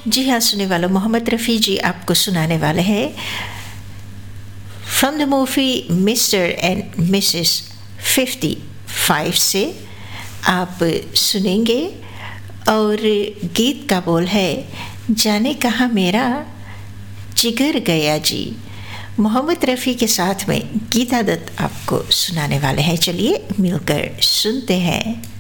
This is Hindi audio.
जी हाँ सुनने वालों, मोहम्मद रफ़ी जी आपको सुनाने वाले हैं from the movie mister and Mrs 55 से आप सुनेंगे। और गीत का बोल है जाने कहाँ मेरा जिगर गया जी। मोहम्मद रफ़ी के साथ में गीता दत्त आपको सुनाने वाले हैं। चलिए मिलकर सुनते हैं।